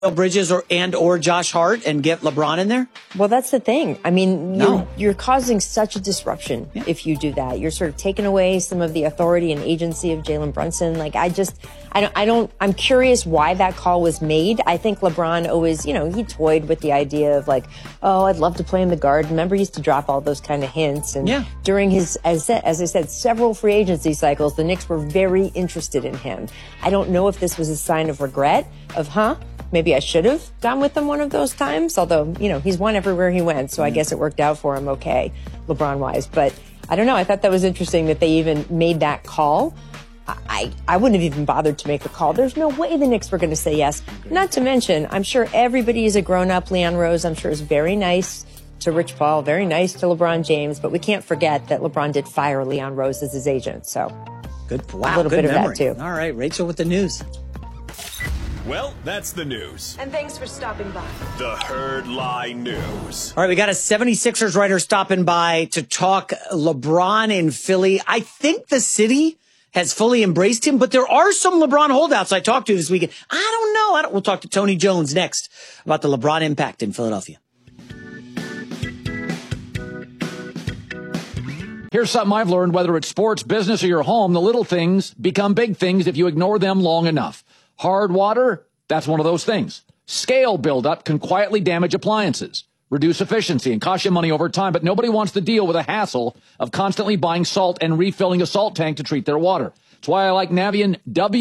Bridges or Josh Hart and get LeBron in there? Well, that's the thing. I mean, you're causing such a disruption if you do that. You're sort of taking away some of the authority and agency of Jalen Brunson. Like, I'm curious why that call was made. I think LeBron always, he toyed with the idea of like, oh, I'd love to play in the Garden. Remember, he used to drop all those kind of hints. And during his, as I said, several free agency cycles, the Knicks were very interested in him. I don't know if this was a sign of regret of, maybe I should have gone with him one of those times, although, he's won everywhere he went, so I guess it worked out for him okay, LeBron-wise. But I don't know. I thought that was interesting that they even made that call. I wouldn't have even bothered to make a call. There's no way the Knicks were going to say yes. Not to mention, I'm sure everybody is a grown-up. Leon Rose, I'm sure, is very nice to Rich Paul, very nice to LeBron James, but we can't forget that LeBron did fire Leon Rose as his agent, so good. Wow, a little bit memory. Of that, too. All right, Rachel with the news. Well, that's the news. And thanks for stopping by. The Herd Lie News. All right, we got a 76ers writer stopping by to talk LeBron in Philly. I think the city has fully embraced him, but there are some LeBron holdouts I talked to this weekend. I don't know. We'll talk to Tony Jones next about the LeBron impact in Philadelphia. Here's something I've learned, whether it's sports, business, or your home, the little things become big things if you ignore them long enough. Hard water, that's one of those things. Scale buildup can quietly damage appliances, reduce efficiency, and cost you money over time, but nobody wants to deal with the hassle of constantly buying salt and refilling a salt tank to treat their water. That's why I like Navien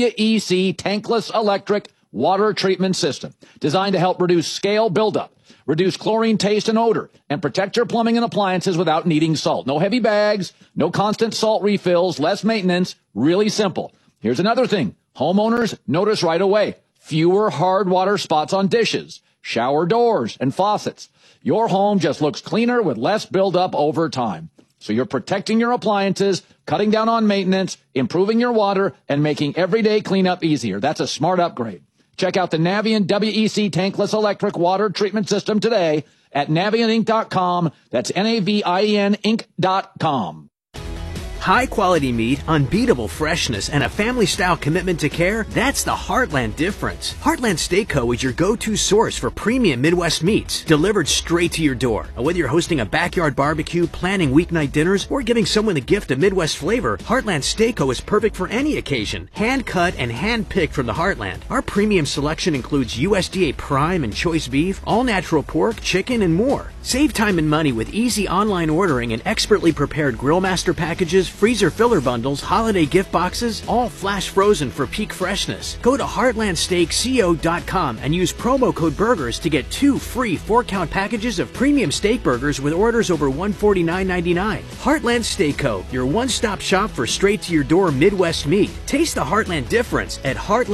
WEC tankless electric water treatment system, designed to help reduce scale buildup, reduce chlorine taste and odor, and protect your plumbing and appliances without needing salt. No heavy bags, no constant salt refills, less maintenance, really simple. Here's another thing. Homeowners notice right away. Fewer hard water spots on dishes, shower doors, and faucets. Your home just looks cleaner with less buildup over time. So you're protecting your appliances, cutting down on maintenance, improving your water, and making everyday cleanup easier. That's a smart upgrade. Check out the Navien WEC tankless electric water treatment system today at NavienInc.com. That's NAVIEN Inc.com. High-quality meat, unbeatable freshness, and a family-style commitment to care, that's the Heartland difference. Heartland Steak Co. is your go-to source for premium Midwest meats, delivered straight to your door. And whether you're hosting a backyard barbecue, planning weeknight dinners, or giving someone a gift of Midwest flavor, Heartland Steak Co. is perfect for any occasion. Hand-cut and hand-picked from the Heartland. Our premium selection includes USDA prime and choice beef, all-natural pork, chicken, and more. Save time and money with easy online ordering and expertly prepared Grillmaster packages, freezer filler bundles, holiday gift boxes, all flash frozen for peak freshness. Go to heartlandsteakco.com and use promo code BURGERS to get 2 free 4-count packages of premium steak burgers with orders over $149.99. Heartland Steak Co., your one-stop shop for straight-to-your-door Midwest meat. Taste the Heartland difference at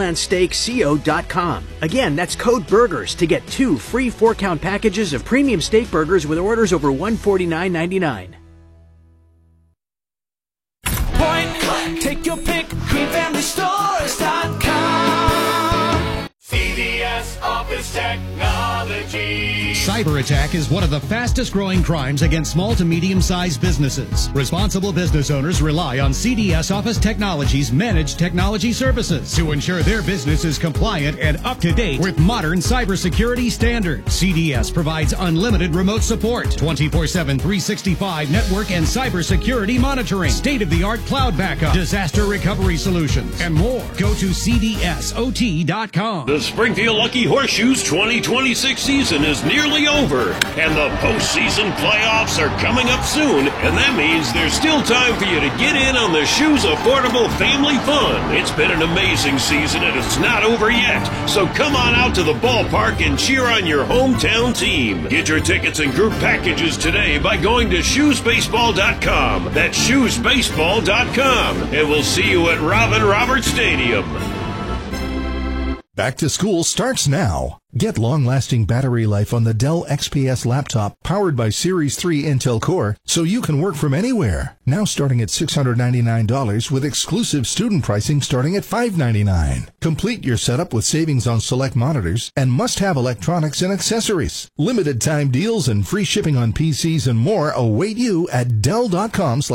heartlandsteakco.com. Again, that's code BURGERS to get 2 free 4-count packages of premium steak burgers with orders over $149.99. Take your pick, GreenFamilyStores.com. CDS Office Technology. Cyber attack is one of the fastest growing crimes against small to medium-sized businesses. Responsible business owners rely on CDS Office Technology's managed technology services to ensure their business is compliant and up to date with modern cybersecurity standards. CDS provides unlimited remote support, 24/7, 365 network and cybersecurity monitoring, state-of-the-art cloud backup, disaster recovery solutions, and more. Go to CDSOT.com. The Springfield Lucky Horseshoes 2026 season is nearly over, and the postseason playoffs are coming up soon, and that means there's still time for you to get in on the Shoes Affordable Family Fun. It's been an amazing season, and it's not over yet, so come on out to the ballpark and cheer on your hometown team. Get your tickets and group packages today by going to shoesbaseball.com. That's shoesbaseball.com, and we'll see you at Robin Roberts Stadium. Back to school starts now. Get long-lasting battery life on the Dell XPS laptop powered by Series 3 Intel Core so you can work from anywhere. Now starting at $699 with exclusive student pricing starting at $599. Complete your setup with savings on select monitors and must-have electronics and accessories. Limited time deals and free shipping on PCs and more await you at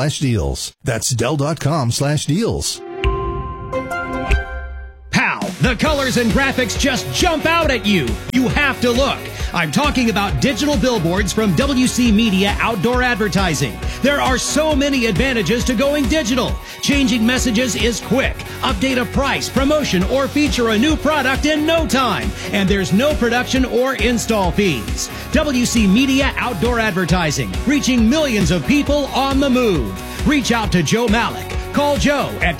Dell.com/deals. That's Dell.com/deals. PAL, the The colors and graphics just jump out at you. You have to look. I'm talking about digital billboards from WC Media Outdoor Advertising. There are so many advantages to going digital. Changing messages is quick. Update a price, promotion, or feature a new product in no time. And there's no production or install fees. WC Media Outdoor Advertising, reaching millions of people on the move. Reach out to Joe Malik. Call Joe at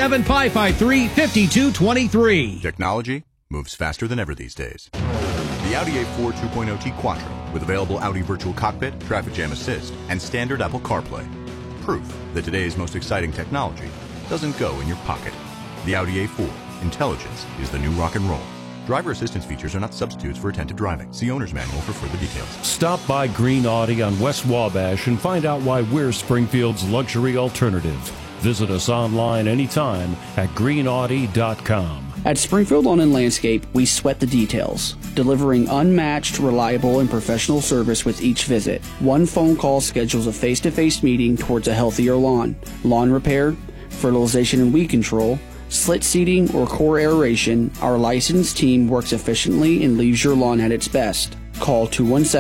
217-553-5223. Technology moves faster than ever these days. The Audi A4 2.0T Quattro with available Audi Virtual Cockpit, Traffic Jam Assist, and standard Apple CarPlay. Proof that today's most exciting technology doesn't go in your pocket. The Audi A4. Intelligence is the new rock and roll. Driver assistance features are not substitutes for attentive driving. See owner's manual for further details. Stop by Green Audi on West Wabash and find out why we're Springfield's luxury alternative. Visit us online anytime at greenaudi.com. At Springfield Lawn and Landscape, we sweat the details, delivering unmatched, reliable, and professional service with each visit. One phone call schedules a face-to-face meeting towards a healthier lawn. Lawn repair, fertilization and weed control, slit seeding, or core aeration, our licensed team works efficiently and leaves your lawn at its best. Call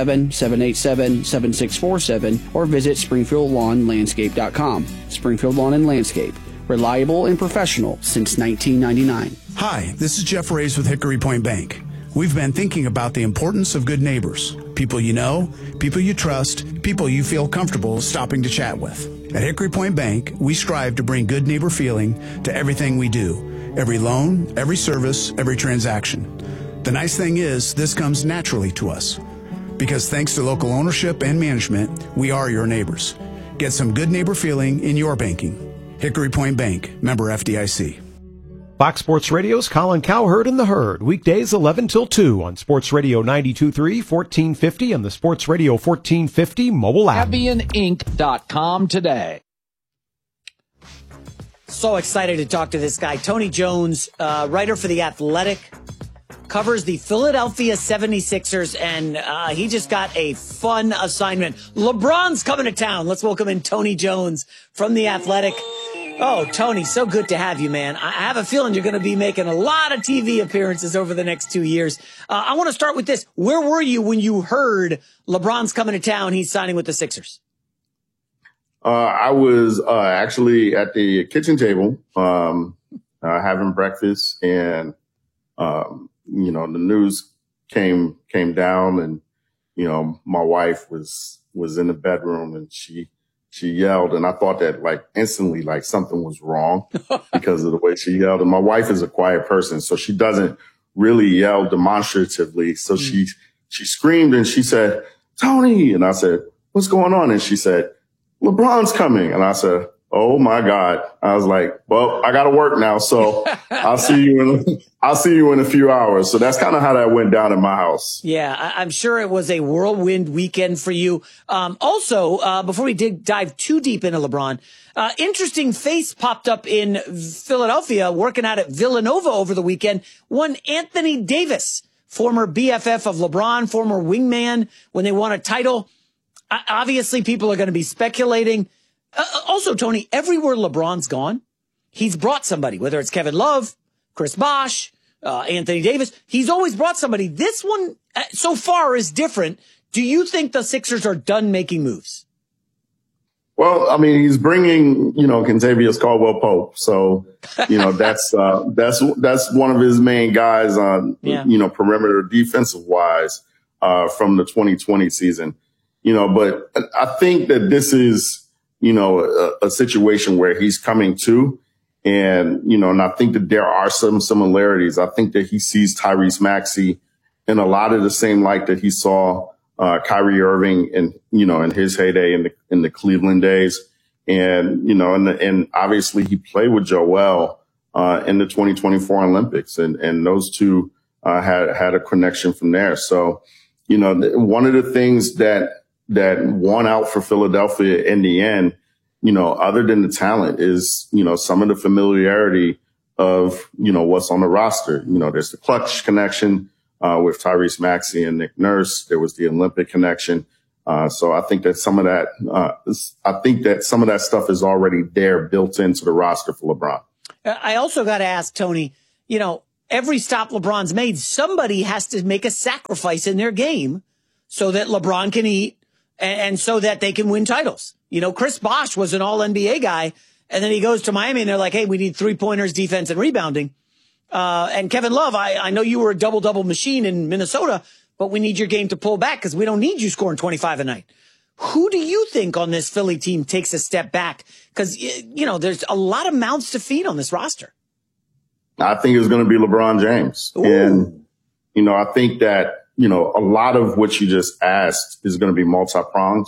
217-787-7647 or visit SpringfieldLawnLandscape.com. Springfield Lawn and Landscape. Reliable and professional since 1999. Hi, this is Jeff Reyes with Hickory Point Bank. We've been thinking about the importance of good neighbors. People you know, people you trust, people you feel comfortable stopping to chat with. At Hickory Point Bank, we strive to bring good neighbor feeling to everything we do. Every loan, every service, every transaction. The nice thing is, this comes naturally to us. Because thanks to local ownership and management, we are your neighbors. Get some good neighbor feeling in your banking. Hickory Point Bank, member FDIC. Fox Sports Radio's Colin Cowherd and the Herd, weekdays 11 till 2 on Sports Radio 92.3, 1450, and the Sports Radio 1450 mobile app. AvianInc.com today. So excited to talk to this guy. Tony Jones, writer for The Athletic, covers the Philadelphia 76ers, and he just got a fun assignment. LeBron's coming to town. Let's welcome in Tony Jones from The Athletic. Oh, Tony, so good to have you, man. I have a feeling you're going to be making a lot of TV appearances over the next 2 years. I want to start with this. Where were you when you heard LeBron's coming to town, he's signing with the Sixers? I was actually at the kitchen table having breakfast, and the news came down, and my wife was in the bedroom, and she yelled, and I thought that instantly something was wrong because of the way she yelled. And my wife is a quiet person, so she doesn't really yell demonstratively. So she screamed and she said, "Tony!" And I said, "What's going on?" And she said, "LeBron's coming." And I said, "Oh my God." I was like, "Well, I got to work now. So I'll see you in a few hours." So that's kind of how that went down in my house. Yeah, I'm sure it was a whirlwind weekend for you. Also, before we dive too deep into LeBron, interesting face popped up in Philadelphia working out at Villanova over the weekend. One Anthony Davis, former BFF of LeBron, former wingman when they won a title. Obviously, people are going to be speculating. Also, Tony, everywhere LeBron's gone, he's brought somebody, whether it's Kevin Love, Chris Bosh, Anthony Davis. He's always brought somebody. This one, so far, is different. Do you think the Sixers are done making moves? Well, I mean, he's bringing, Kentavious Caldwell-Pope. So, that's one of his main guys on, perimeter defensive wise, from the 2020 season, but I think that this is, a situation where he's coming to, and I think that there are some similarities. I think that he sees Tyrese Maxey in a lot of the same light that he saw Kyrie Irving in his heyday in the Cleveland days. And, and obviously he played with Joel in the 2024 Olympics, and those two had a connection from there. So, one of the things that won out for Philadelphia in the end, other than the talent, is, some of the familiarity of, what's on the roster. There's the clutch connection with Tyrese Maxey and Nick Nurse. There was the Olympic connection. So I think that some of that stuff is already there, built into the roster for LeBron. I also got to ask, Tony, every stop LeBron's made, somebody has to make a sacrifice in their game so that LeBron can eat and so that they can win titles. You know, Chris Bosh was an all-NBA guy, and then he goes to Miami and they're like, hey, we need 3-pointers, defense, and rebounding. And Kevin Love, I know you were a double-double machine in Minnesota, but we need your game to pull back because we don't need you scoring 25 a night. Who do you think on this Philly team takes a step back? Because, you know, there's a lot of mouths to feed on this roster. I think it's going to be LeBron James. Ooh. And, you know, I think that, you know, a lot of what you just asked is going to be multi-pronged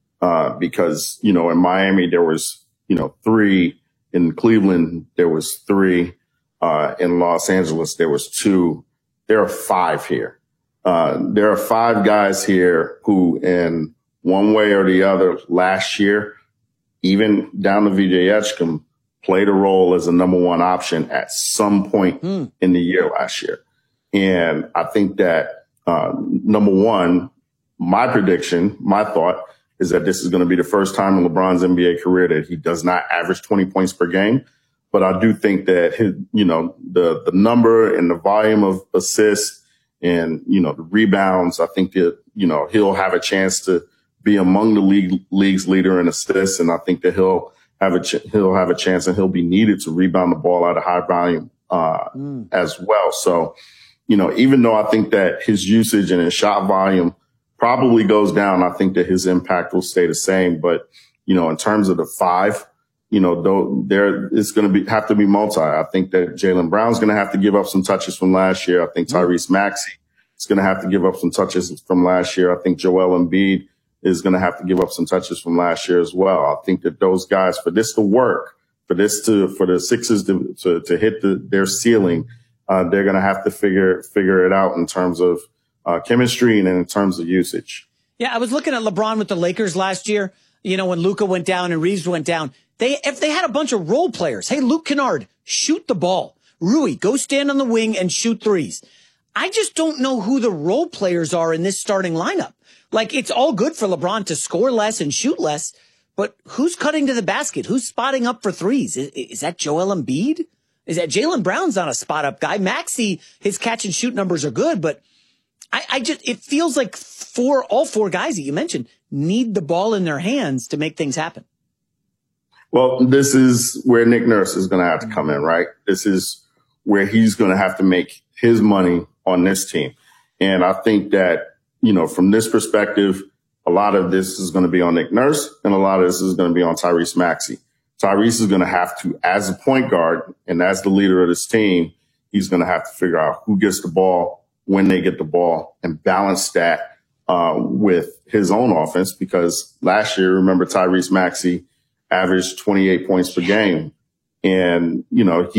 because, you know, in Miami, there was, you know, 3. In Cleveland, there was 3. In Los Angeles, there was 2. There are 5 here. There are 5 guys here who, in one way or the other, last year, even down to VJ Edgecombe, played a role as a number 1 option at some point in the year last year. And I think that, number 1, my prediction, my thought is that this is going to be the first time in LeBron's NBA career that he does not average 20 points per game. But I do think that his, you know, the number and the volume of assists and, you know, the rebounds, I think that, you know, he'll have a chance to be among the league's leader in assists. And I think that he'll have a chance and he'll be needed to rebound the ball out of high volume, as well. So, you know, even though I think that his usage and his shot volume probably goes down, I think that his impact will stay the same. But, you know, in terms of the 5, you know, though it's going to have to be multi. I think that Jaylen Brown's going to have to give up some touches from last year. I think Tyrese Maxey is going to have to give up some touches from last year. I think Joel Embiid is going to have to give up some touches from last year as well. I think that those guys, for this to work, for the Sixers to hit their ceiling, they're going to have to figure it out in terms of chemistry and in terms of usage. Yeah, I was looking at LeBron with the Lakers last year. You know, when Luka went down and Reeves went down, if they had a bunch of role players, hey, Luke Kennard, shoot the ball. Rui, go stand on the wing and shoot threes. I just don't know who the role players are in this starting lineup. Like, it's all good for LeBron to score less and shoot less, but who's cutting to the basket? Who's spotting up for threes? Is that Joel Embiid? Is that Jaylen Brown's not a spot up guy? Maxey, his catch and shoot numbers are good, but it feels like all 4 guys that you mentioned need the ball in their hands to make things happen. Well, this is where Nick Nurse is going to have to come in, right? This is where he's going to have to make his money on this team. And I think that, you know, from this perspective, a lot of this is going to be on Nick Nurse and a lot of this is going to be on Tyrese Maxey. Tyrese is going to have to, as a point guard and as the leader of this team, he's going to have to figure out who gets the ball, when they get the ball, and balance that with his own offense. Because last year, remember, Tyrese Maxey averaged 28 points per game. And, you know,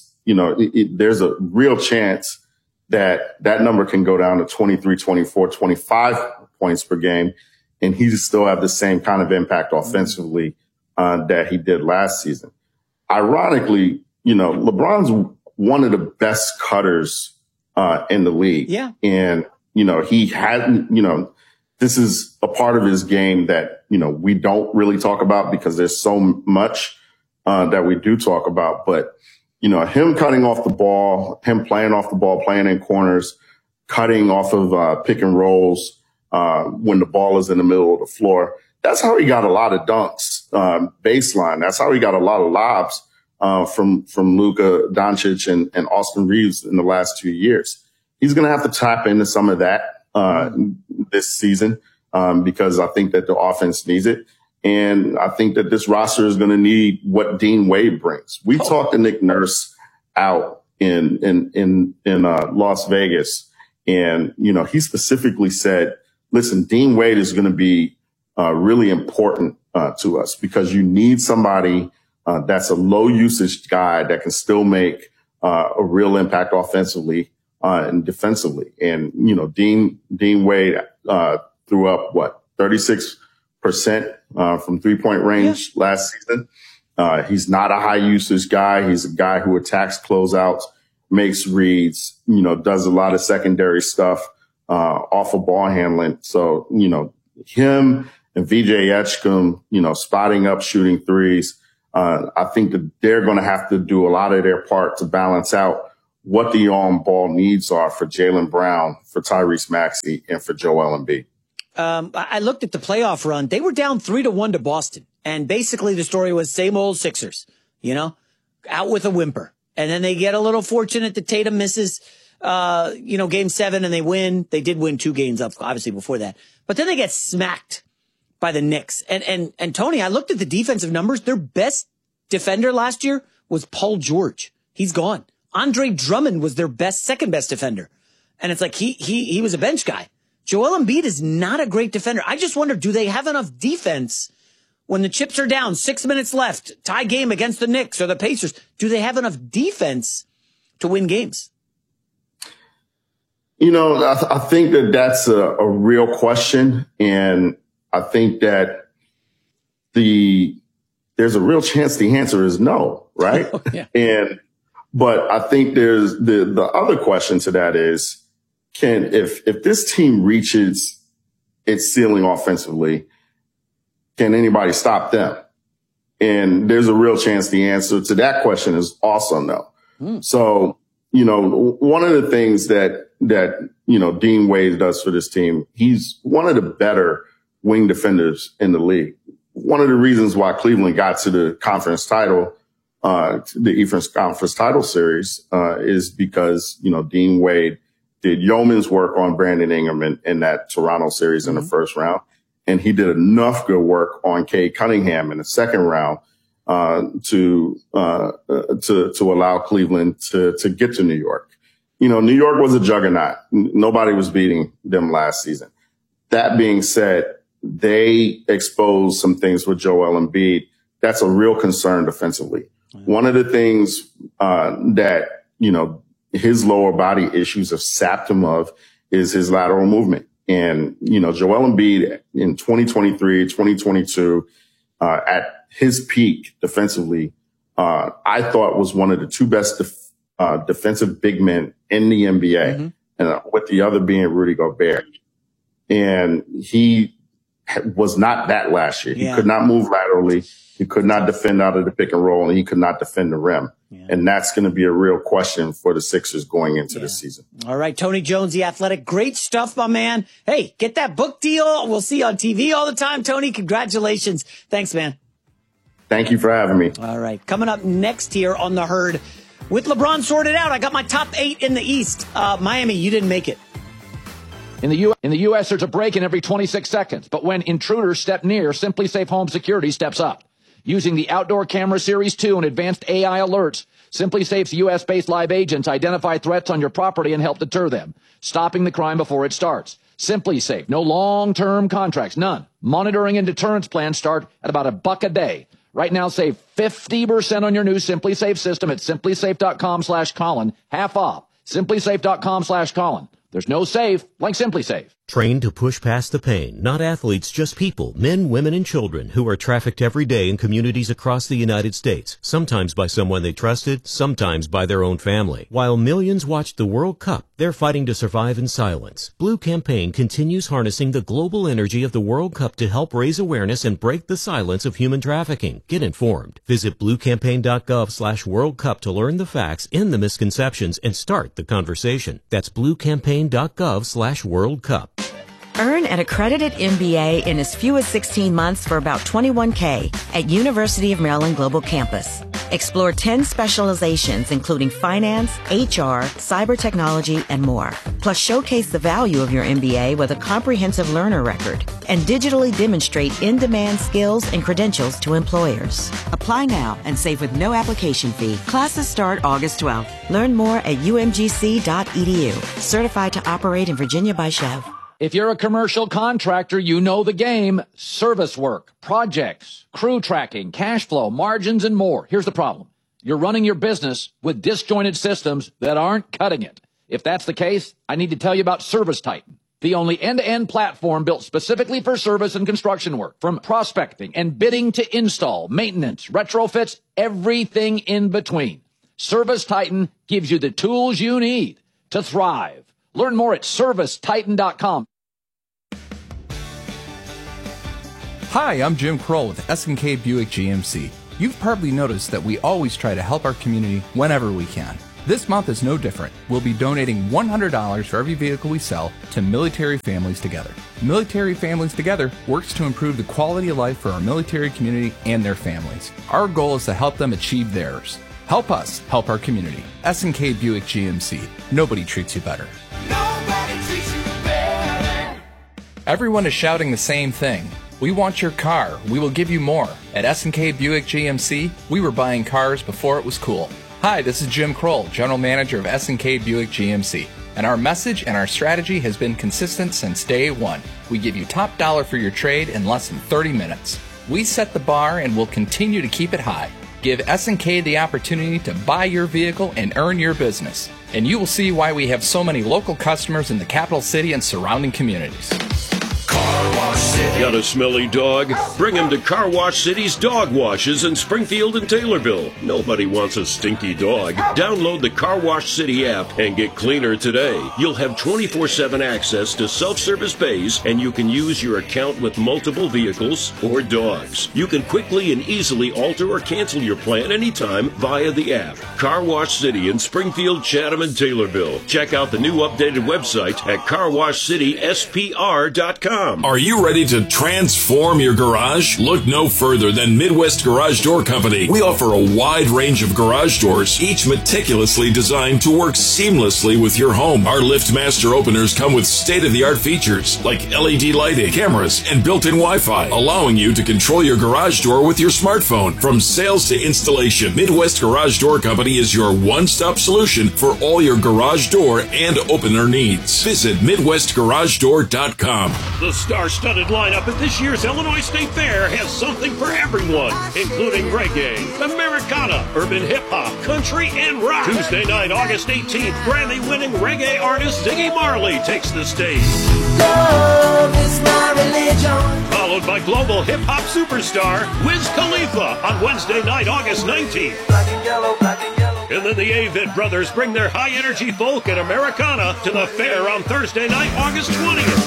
there's a real chance that number can go down to 23, 24, 25 points per game. And he still have the same kind of impact offensively that he did last season. Ironically, you know, LeBron's one of the best cutters in the league. Yeah. And, you know, he hadn't, you know, this is a part of his game that, you know, we don't really talk about because there's so much that we do talk about. But, you know, him cutting off the ball, him playing off the ball, playing in corners, cutting off of pick and rolls when the ball is in the middle of the floor. That's how he got a lot of dunks, baseline. That's how he got a lot of lobs from Luka Doncic and Austin Reeves in the last 2 years. He's going to have to tap into some of that this season because I think that the offense needs it. And I think that this roster is going to need what Dean Wade brings. We talked to Nick Nurse out in Las Vegas, and, you know, he specifically said, listen, Dean Wade is going to be really important to us because you need somebody that's a low usage guy that can still make a real impact offensively and defensively. And, you know, Dean Wade threw up 36% from 3-point range last season. He's not a high usage guy. He's a guy who attacks closeouts, makes reads, you know, does a lot of secondary stuff off of ball handling. So, you know, him and VJ Edgecombe, you know, spotting up, shooting threes. I think that they're going to have to do a lot of their part to balance out what the on-ball needs are for Jaylen Brown, for Tyrese Maxey, and for Joel Embiid. I looked at the playoff run. They were down 3-1 to Boston. And basically the story was same old Sixers, out with a whimper. And then they get a little fortunate that Tatum misses, game 7 and they win. They did win 2 games up, obviously, before that. But then they get smacked by the Knicks. And Tony, I looked at the defensive numbers. Their best defender last year was Paul George. He's gone. Andre Drummond was their second best defender. And it's like he was a bench guy. Joel Embiid is not a great defender. I just wonder, do they have enough defense when the chips are down, 6 minutes left, tie game against the Knicks or the Pacers? Do they have enough defense to win games? I think that's a real question. And I think that there's a real chance the answer is no, right? Yeah. But I think there's the other question to that is, if this team reaches its ceiling offensively, can anybody stop them? And there's a real chance the answer to that question is also no. So, one of the things that Dean Wade does for this team, he's one of the better wing defenders in the league. One of the reasons why Cleveland got to the conference title, the Eastern Conference title series, is because, Dean Wade did yeoman's work on Brandon Ingram in that Toronto series in the first round. And he did enough good work on Cade Cunningham in the second round, to allow Cleveland to get to New York. New York was a juggernaut. Nobody was beating them last season. That being said, they exposed some things with Joel Embiid. That's a real concern defensively. One of the things, that, his lower body issues have sapped him of is his lateral movement. And, Joel Embiid in 2023, 2022, at his peak defensively, I thought was one of the 2 best defensive big men in the NBA, and with the other being Rudy Gobert. And he was not that last year. He could not move laterally. He could not defend out of the pick and roll, and he could not defend the rim. And that's going to be a real question for the Sixers going into the season. All right, Tony Jones, The Athletic. Great stuff, my man. Hey, get that book deal. We'll see you on TV all the time, Tony. Congratulations. Thanks, man. Thank you for having me. All right, coming up next here on The Herd, with LeBron sorted out, I got my top 8 in the East. Miami, you didn't make it. In the U.S., there's a break in every 26 seconds. But when intruders step near, Simply Safe Home Security steps up. Using the Outdoor Camera Series 2 and advanced AI alerts, Simply Safe's U.S.-based live agents identify threats on your property and help deter them, stopping the crime before it starts. Simply Safe, no long-term contracts, none. Monitoring and deterrence plans start at about $1 a day. Right now, save 50% on your new Simply Safe system at simplysafe.com/Colin, half off. simplysafe.com/Colin. There's no safe like Simply Safe. Trained to push past the pain, not athletes, just people, men, women, and children who are trafficked every day in communities across the United States, sometimes by someone they trusted, sometimes by their own family. While millions watched the World Cup, they're fighting to survive in silence. Blue Campaign continues harnessing the global energy of the World Cup to help raise awareness and break the silence of human trafficking. Get informed. Visit bluecampaign.gov/World Cup to learn the facts, end the misconceptions, and start the conversation. That's bluecampaign.gov/World Cup. Earn an accredited MBA in as few as 16 months for about $21K at University of Maryland Global Campus. Explore 10 specializations including finance, HR, cyber technology, and more. Plus showcase the value of your MBA with a comprehensive learner record and digitally demonstrate in-demand skills and credentials to employers. Apply now and save with no application fee. Classes start August 12th. Learn more at umgc.edu. Certified to operate in Virginia by Chev. If you're a commercial contractor, you know the game. Service work, projects, crew tracking, cash flow, margins, and more. Here's the problem. You're running your business with disjointed systems that aren't cutting it. If that's the case, I need to tell you about Service Titan, the only end-to-end platform built specifically for service and construction work. From prospecting and bidding to install, maintenance, retrofits, everything in between. Service Titan gives you the tools you need to thrive. Learn more at ServiceTitan.com. Hi, I'm Jim Kroll with S&K Buick GMC. You've probably noticed that we always try to help our community whenever we can. This month is no different. We'll be donating $100 for every vehicle we sell to Military Families Together. Military Families Together works to improve the quality of life for our military community and their families. Our goal is to help them achieve theirs. Help us help our community. S&K Buick GMC. Nobody treats you better. Nobody treats you better. Everyone is shouting the same thing. We want your car. We will give you more. At S&K Buick GMC, we were buying cars before it was cool. Hi, this is Jim Kroll, General Manager of S&K Buick GMC. And our message and our strategy has been consistent since day one. We give you top dollar for your trade in less than 30 minutes. We set the bar and will continue to keep it high. Give S&K the opportunity to buy your vehicle and earn your business. And you will see why we have so many local customers in the capital city and surrounding communities. Car Wash City. Got a smelly dog? Bring him to Car Wash City's dog washes in Springfield and Taylorville. Nobody wants a stinky dog. Download the Car Wash City app and get cleaner today. You'll have 24/7 access to self-service bays, and you can use your account with multiple vehicles or dogs. You can quickly and easily alter or cancel your plan anytime via the app. Car Wash City in Springfield, Chatham, and Taylorville. Check out the new updated website at carwashcityspr.com. Are you ready to transform your garage? Look no further than Midwest Garage Door Company. We offer a wide range of garage doors, each meticulously designed to work seamlessly with your home. Our LiftMaster openers come with state-of-the-art features like LED lighting, cameras, and built-in Wi-Fi, allowing you to control your garage door with your smartphone. From sales to installation, Midwest Garage Door Company is your one-stop solution for all your garage door and opener needs. Visit MidwestGarageDoor.com. The star-studded lineup at this year's Illinois State Fair has something for everyone, including reggae, Americana, urban hip-hop, country, and rock. Tuesday night, August 18th, Grammy-winning reggae artist Ziggy Marley takes the stage. Love is my religion. Followed by global hip-hop superstar Wiz Khalifa on Wednesday night, August 19th. Black and yellow, black and yellow. And then the Avett Brothers bring their high-energy folk and Americana to the fair on Thursday night, August 20th.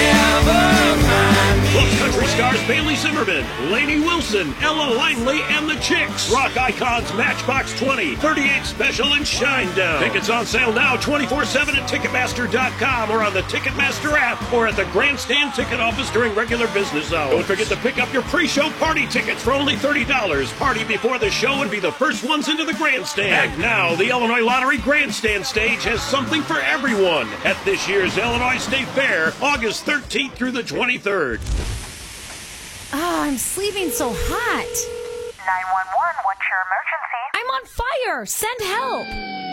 Plus country stars Bailey Zimmerman, Lainey Wilson, Ella Langley, and the Chicks. Rock icons Matchbox 20, 38 Special, and Shinedown. Tickets on sale now 24/7 at Ticketmaster.com or on the Ticketmaster app or at the Grandstand ticket office during regular business hours. Don't forget to pick up your pre-show party tickets for only $30. Party before the show and be the first ones into the Grandstand. Act now, the Illinois Lottery Grandstand stage has something for everyone at this year's Illinois State Fair, August 13th through the 23rd. Oh, I'm sleeping so hot. 911, what's your emergency? I'm on fire. Send help.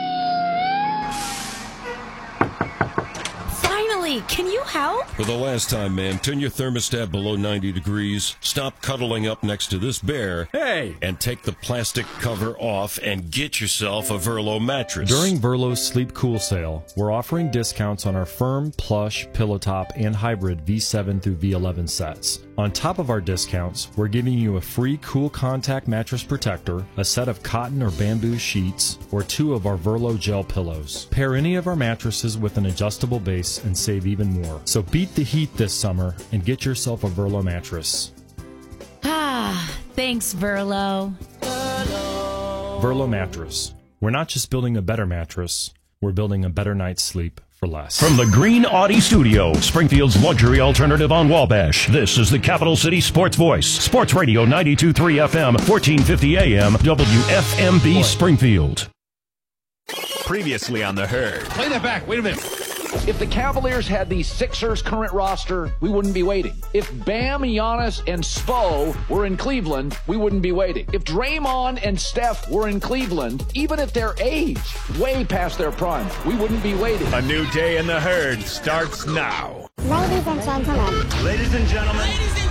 Finally, can you help? For the last time, man, turn your thermostat below 90 degrees, stop cuddling up next to this bear, Hey! and take the plastic cover off and get yourself a Verlo mattress. During Verlo's Sleep Cool sale, we're offering discounts on our firm, plush, pillow top, and hybrid V7 through V11 sets. On top of our discounts, we're giving you a free Cool Contact mattress protector, a set of cotton or bamboo sheets, or 2 of our Verlo gel pillows. Pair any of our mattresses with an adjustable base and save even more. So beat the heat this summer and get yourself a Verlo mattress. Ah, thanks, Verlo. Verlo mattress. We're not just building a better mattress, we're building a better night's sleep for less. From the Green Audi Studio, Springfield's luxury alternative on Wabash, this is the Capital City Sports Voice. Sports Radio 92.3 FM, 1450 AM, WFMB Springfield. Previously on The Herd. Play that back. Wait a minute. If the Cavaliers had the Sixers' current roster, we wouldn't be waiting. If Bam, Giannis, and Spo were in Cleveland, we wouldn't be waiting. If Draymond and Steph were in Cleveland, even at their age, way past their prime, we wouldn't be waiting. A new day in The Herd starts now. Ladies and gentlemen. Ladies and gentlemen.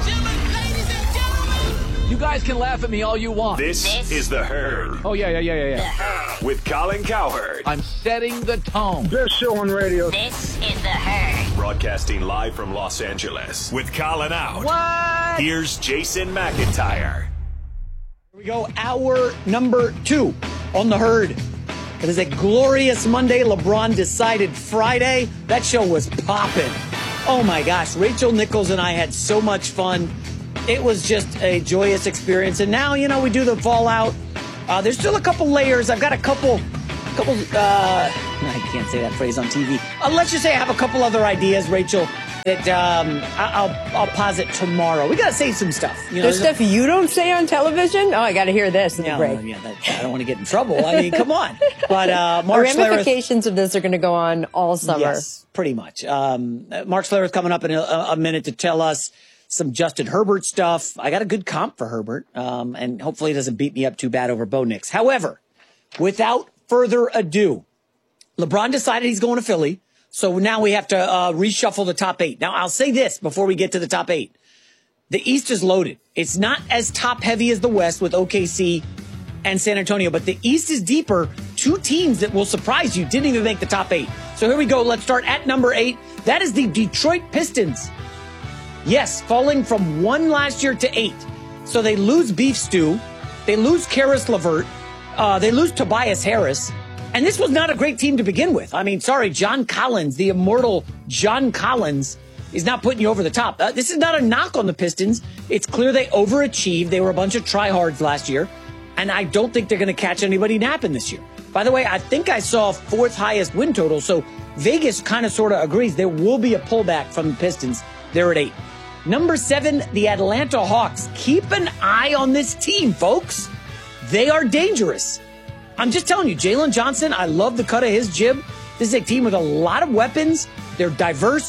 You guys can laugh at me all you want. This is The Herd. Oh, yeah. With Colin Cowherd. I'm setting the tone. Best show on radio. This is The Herd. Broadcasting live from Los Angeles. With Colin out. What? Here's Jason McIntyre. Here we go, hour number 2 on The Herd. It is a glorious Monday. LeBron decided Friday. That show was popping. Oh my gosh, Rachel Nichols and I had so much fun. It was just a joyous experience. And now, we do the fallout. There's still a couple layers. I've got a couple I can't say that phrase on TV. Let's just say I have a couple other ideas, Rachel, that I'll posit tomorrow. We got to say some stuff. There's stuff you don't say on television? Oh, I got to hear this in the break. I don't want to get in trouble. I mean, come on. But Mark the ramifications of this are going to go on all summer. Yes, pretty much. Mark Schlereth coming up in a minute to tell us some Justin Herbert stuff. I got a good comp for Herbert, and hopefully he doesn't beat me up too bad over Bo Nix. However, without further ado, LeBron decided he's going to Philly. So now we have to reshuffle the top 8. Now, I'll say this before we get to the top 8. The East is loaded. It's not as top heavy as the West with OKC and San Antonio, but the East is deeper. 2 teams that will surprise you didn't even make the top 8. So here we go. Let's start at number 8. That is the Detroit Pistons. Yes, falling from 1 last year to 8. So they lose Beef Stew. They lose Karis LeVert. They lose Tobias Harris. And this was not a great team to begin with. I mean, sorry, John Collins, the immortal John Collins, is not putting you over the top. This is not a knock on the Pistons. It's clear they overachieved. They were a bunch of tryhards last year. And I don't think they're going to catch anybody napping this year. By the way, I think I saw 4th highest win total. So Vegas kind of sort of agrees there will be a pullback from the Pistons. They're at 8. Number 7, the Atlanta Hawks. Keep an eye on this team, folks. They are dangerous. I'm just telling you, Jalen Johnson, I love the cut of his jib. This is a team with a lot of weapons. They're diverse.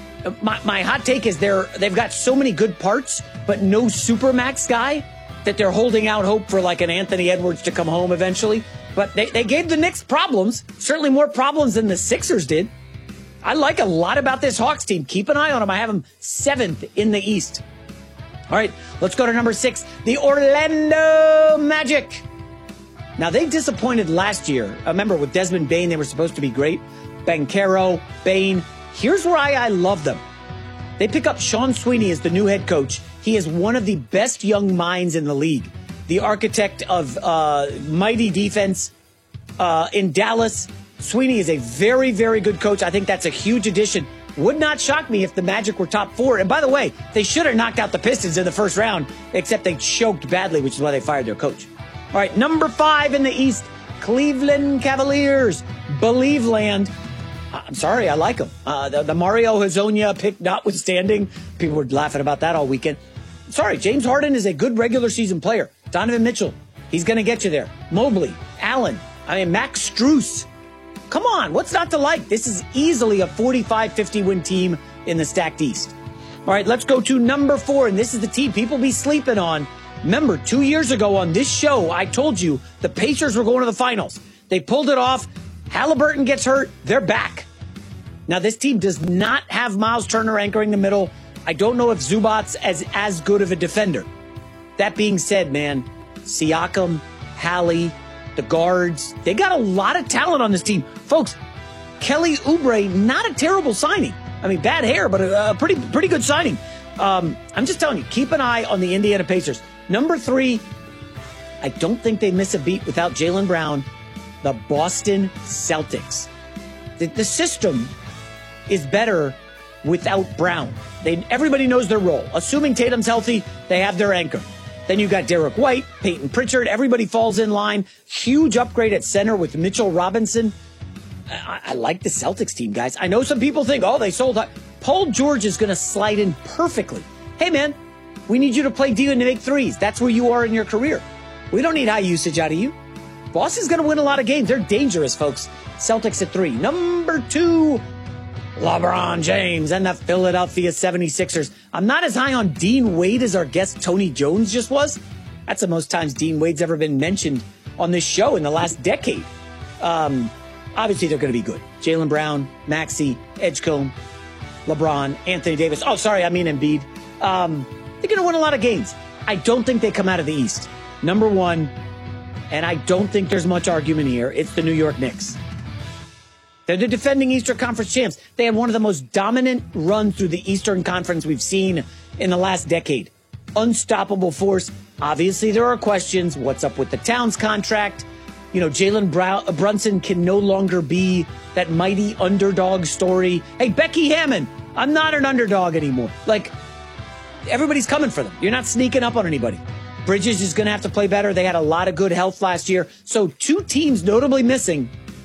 My hot take is they've got so many good parts, but no supermax guy that they're holding out hope for like an Anthony Edwards to come home eventually. But they gave the Knicks problems, certainly more problems than the Sixers did. I like a lot about this Hawks team. Keep an eye on them. I have them 7th in the East. All right, let's go to number 6, the Orlando Magic. Now, they disappointed last year. Remember, with Desmond Bane, they were supposed to be great. Banchero, Bane. Here's why I love them. They pick up Sean Sweeney as the new head coach. He is one of the best young minds in the league. The architect of mighty defense in Dallas. Sweeney is a very, very good coach. I think that's a huge addition. Would not shock me if the Magic were top 4. And by the way, they should have knocked out the Pistons in the first round, except they choked badly, which is why they fired their coach. All right, number 5 in the East, Cleveland Cavaliers. Believe land. I'm sorry, I like them. The Mario Hezonja pick notwithstanding. People were laughing about that all weekend. Sorry, James Harden is a good regular season player. Donovan Mitchell, he's going to get you there. Mobley, Allen, Max Strus. Come on, what's not to like? This is easily a 45-50 win team in the stacked East. All right, let's go to number 4, and this is the team people be sleeping on. Remember, 2 years ago on this show, I told you the Pacers were going to the finals. They pulled it off. Halliburton gets hurt. They're back. Now, this team does not have Miles Turner anchoring the middle. I don't know if Zubac's as good of a defender. That being said, man, Siakam, Hallie, the guards, they got a lot of talent on this team. Folks, Kelly Oubre, not a terrible signing. I mean, bad hair, but a pretty good signing. I'm just telling you, keep an eye on the Indiana Pacers. Number 3, I don't think they miss a beat without Jaylen Brown, the Boston Celtics. The system is better without Brown. Everybody knows their role. Assuming Tatum's healthy, they have their anchor. Then you got Derek White, Peyton Pritchard. Everybody falls in line. Huge upgrade at center with Mitchell Robinson. I like the Celtics team, guys. I know some people think, they sold out. Paul George is going to slide in perfectly. Hey, man, we need you to play D and to make threes. That's where you are in your career. We don't need high usage out of you. Boston's going to win a lot of games. They're dangerous, folks. Celtics at 3. Number 2, LeBron James and the Philadelphia 76ers. I'm not as high on Dean Wade as our guest Tony Jones just was. That's the most times Dean Wade's ever been mentioned on this show in the last decade. Obviously, they're going to be good. Jaylen Brown, Maxey, Edgecombe, LeBron, Anthony Davis. Oh, sorry, I mean Embiid. They're going to win a lot of games. I don't think they come out of the East. Number 1, and I don't think there's much argument here, it's the New York Knicks. They're the defending Eastern Conference champs. They had one of the most dominant runs through the Eastern Conference we've seen in the last decade. Unstoppable force. Obviously, there are questions. What's up with the Towns contract? Jalen Brunson can no longer be that mighty underdog story. Hey, Becky Hammon, I'm not an underdog anymore. Everybody's coming for them. You're not sneaking up on anybody. Bridges is going to have to play better. They had a lot of good health last year. So 2 teams notably missing.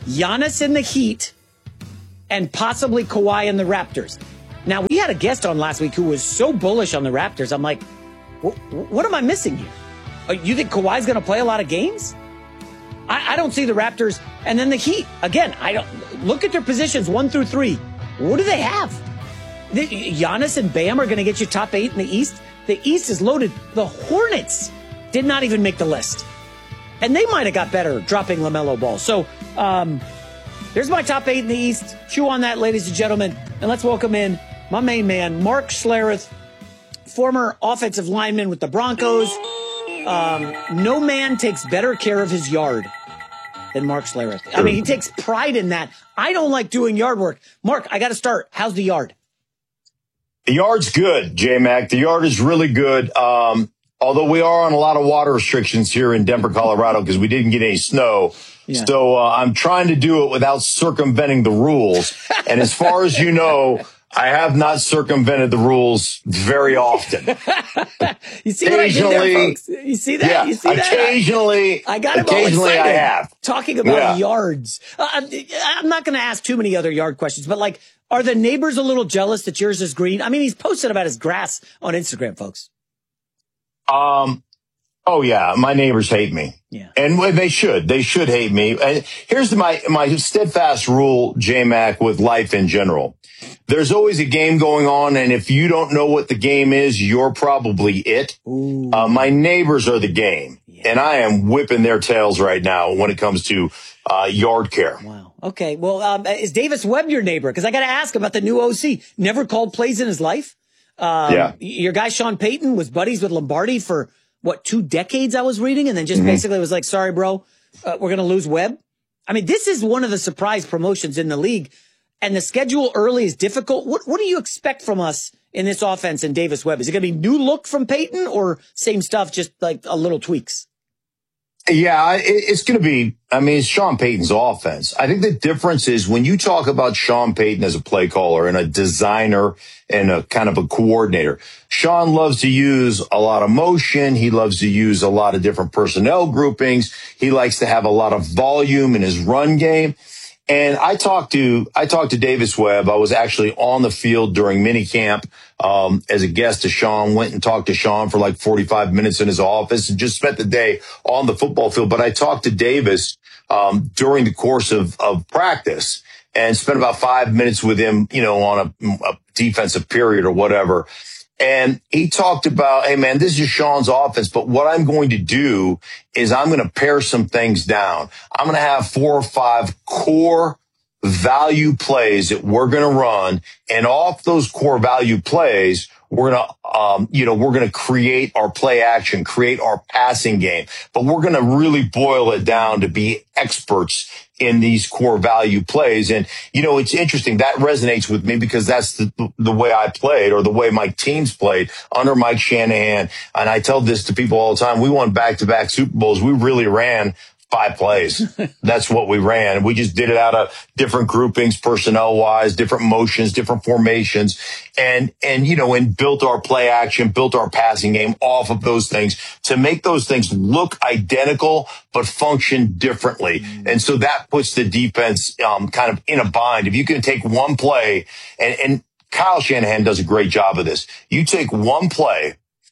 Giannis in the Heat, and possibly Kawhi in the Raptors. Now, we had a guest on last week who was so bullish on the Raptors. I'm like, what am I missing here? You think Kawhi's going to play a lot of games? I don't see the Raptors. And then the Heat. Again, I don't look at their positions 1 through 3. What do they have? Giannis and Bam are going to get you top 8 in the East. The East is loaded. The Hornets did not even make the list. And they might have got better dropping LaMelo Ball. So there's my top 8 in the East. Chew on that, ladies and gentlemen. And let's welcome in my main man, Mark Schlereth, former offensive lineman with the Broncos. No man takes better care of his yard than Mark Schlereth. I mean, he takes pride in that. I don't like doing yard work. Mark, I got to start. How's the yard? The yard's good, J-Mac. The yard is really good. Although we are on a lot of water restrictions here in Denver, Colorado, because we didn't get any snow. Yeah. So I'm trying to do it without circumventing the rules. And as far as you know, I have not circumvented the rules very often. You see what I did there, folks? You see that? Yeah, you see occasionally, that? I got him all excited. I have. Talking about yards. I'm not going to ask too many other yard questions, but like, are the neighbors a little jealous that yours is green? I mean, he's posted about his grass on Instagram, folks. Oh yeah, my neighbors hate me. Yeah. And they should hate me. And here's my steadfast rule, J-Mac, with life in general. There's always a game going on, and if you don't know what the game is, you're probably it. My neighbors are the game, and I am whipping their tails right now when it comes to yard care. Wow. Okay. Well, is Davis Webb your neighbor? Because I got to ask about the new OC. Never called plays in his life. Your guy Sean Payton was buddies with Lombardi for 2 decades, I was reading, and then just basically was like, sorry, bro, we're going to lose Webb. I mean, this is one of the surprise promotions in the league, and the schedule early is difficult. What do you expect from us in this offense and Davis Webb? Is it going to be new look from Payton or same stuff, just like a little tweaks? Yeah, it's going to be, it's Sean Payton's offense. I think the difference is when you talk about Sean Payton as a play caller and a designer and a kind of a coordinator, Sean loves to use a lot of motion. He loves to use a lot of different personnel groupings. He likes to have a lot of volume in his run game. And I talked to Davis Webb. I was actually on the field during minicamp as a guest to Sean. Went and talked to Sean for like 45 minutes in his office and just spent the day on the football field. But I talked to Davis during the course of practice and spent about 5 minutes with him, on a defensive period or whatever. And he talked about, hey, man, this is Sean's offense, but what I'm going to do is I'm going to pare some things down. I'm going to have 4 or 5 core value plays that we're going to run. And off those core value plays, we're going to create our play action, create our passing game, but we're going to really boil it down to be experts in these core value plays. And, it's interesting. That resonates with me because that's the way I played or the way my teams played under Mike Shanahan. And I tell this to people all the time. We won back-to-back Super Bowls. We really ran 5 plays. That's what we ran. We just did it out of different groupings, personnel wise, different motions, different formations, and built our play action, built our passing game off of those things to make those things look identical, but function differently. And so that puts the defense, kind of in a bind. If you can take one play and Kyle Shanahan does a great job of this. You take one play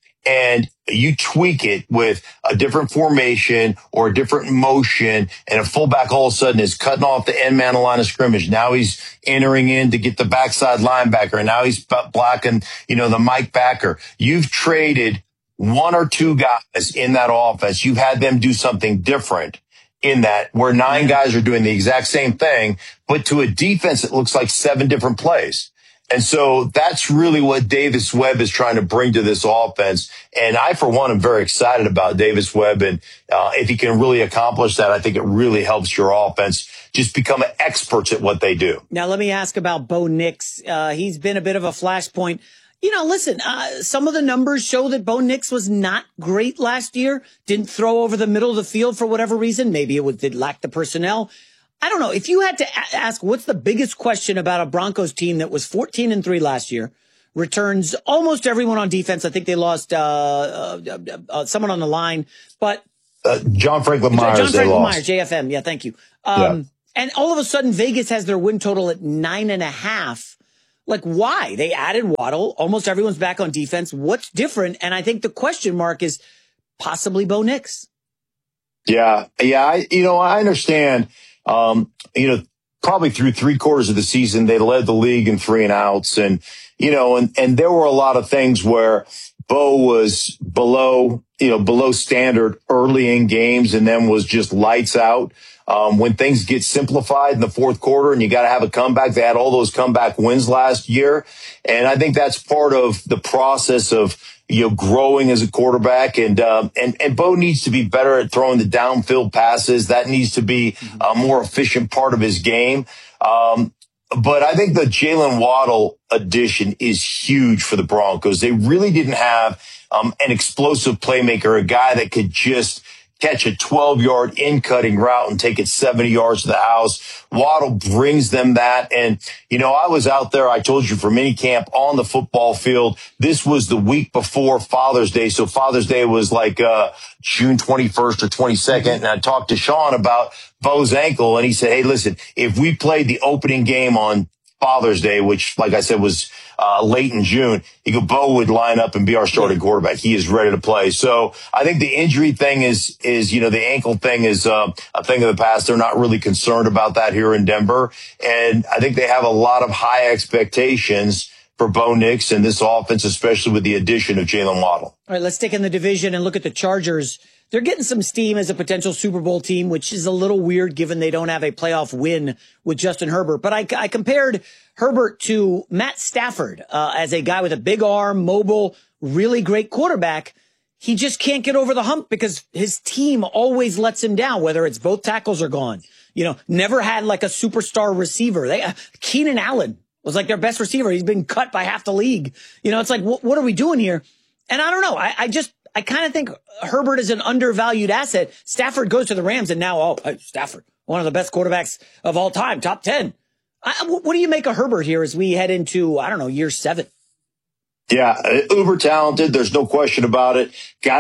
and you tweak it with a different formation or a different motion, and a fullback all of a sudden is cutting off the end man line of scrimmage. Now he's entering in to get the backside linebacker, and now he's blocking, the Mike backer. You've traded 1 or 2 guys in that offense. You've had them do something different in that, where 9 guys are doing the exact same thing, but to a defense that looks like 7 different plays. And so that's really what Davis Webb is trying to bring to this offense. And I, for one, am very excited about Davis Webb. And if he can really accomplish that, I think it really helps your offense just become experts at what they do. Now, let me ask about Bo Nix. He's been a bit of a flashpoint. Listen, some of the numbers show that Bo Nix was not great last year. Didn't throw over the middle of the field for whatever reason. Maybe it lacked the personnel. I don't know. If you had to ask what's the biggest question about a Broncos team that was 14-3 last year, returns almost everyone on defense. I think they lost someone on the line, but John Franklin Myers. John Franklin Myers, JFM. Yeah, thank you. And all of a sudden, Vegas has their win total at 9.5. Like, why? They added Waddle. Almost everyone's back on defense. What's different? And I think the question mark is possibly Bo Nix. Yeah. I understand. Probably through 3/4 of the season, they led the league in 3-and-outs. And there were a lot of things where Bo was below standard early in games and then was just lights out. When things get simplified in the fourth quarter and you got to have a comeback, they had all those comeback wins last year. And I think that's part of the process of, growing as a quarterback. And Bo needs to be better at throwing the downfield passes. That needs to be a more efficient part of his game. But I think the Jalen Waddle addition is huge for the Broncos. They really didn't have an explosive playmaker, a guy that could just catch a 12-yard in-cutting route and take it 70 yards to the house. Waddle brings them that. And, I was out there, I told you, for minicamp on the football field. This was the week before Father's Day. So Father's Day was like June 21st or 22nd. And I talked to Sean about Bo's ankle, and he said, hey, listen, if we played the opening game on Father's Day, which, like I said, was late in June, Bo would line up and be our starting quarterback. He is ready to play. So I think the injury thing is the ankle thing is a thing of the past. They're not really concerned about that here in Denver. And I think they have a lot of high expectations for Bo Nix and this offense, especially with the addition of Jalen Waddle. All right, let's stick in the division and look at the Chargers. They're getting some steam as a potential Super Bowl team, which is a little weird given they don't have a playoff win with Justin Herbert. But I compared Herbert to Matt Stafford as a guy with a big arm, mobile, really great quarterback. He just can't get over the hump because his team always lets him down, whether it's both tackles are gone. Never had like a superstar receiver. Keenan Allen was like their best receiver. He's been cut by half the league. It's like, what are we doing here? And I don't know. I kind of think Herbert is an undervalued asset. Stafford goes to the Rams and now, Stafford, one of the best quarterbacks of all time, top 10. What do you make of Herbert here as we head into, year 7? Yeah, uber talented. There's no question about it.